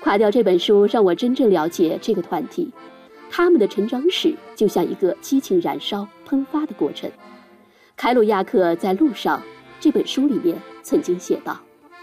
垮掉这本书让我真正了解这个团体，他们的成长史就像一个激情燃烧、喷发的过程。凯鲁亚克在路上这本书里面曾经写道。